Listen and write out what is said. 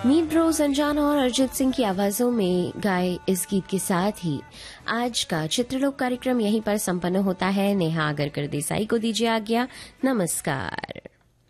मीत Bros अनजान और अरिजीत सिंह की आवाजों में गाए इस गीत के साथ ही आज का चित्रलोक कार्यक्रम यहीं पर संपन्न होता है। नेहा आगरकर देसाई को दीजिए आज्ञा। नमस्कार।